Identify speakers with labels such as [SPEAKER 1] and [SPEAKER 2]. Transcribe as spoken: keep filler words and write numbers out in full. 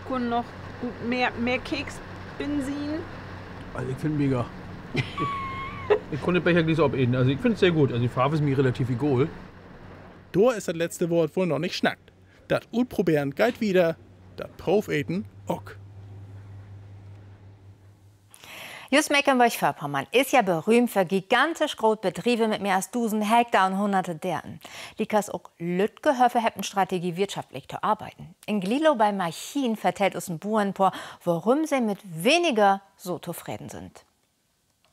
[SPEAKER 1] Kun noch gut mehr, mehr Keksbenzin.
[SPEAKER 2] Also ich finde mega. Ich, ich konnte den Becher nicht so abenden. Also ich finde es sehr gut. Also die Farbe ist mir relativ egal.
[SPEAKER 3] Da ist das letzte Wort wohl noch nicht schnackt. Das Utprobieren geht wieder, das Profeten auch.
[SPEAKER 4] Just Mecklenburg-Vorpommern ist ja berühmt für gigantisch große Betriebe mit mehr als tausend Hektar und hunderte Därten. Die kas auch Lütgehöfe hätten Strategie wirtschaftlich zu arbeiten. In Glilo bei Marchin vertellt uns ein Burenpaar, warum sie mit weniger so zufrieden sind.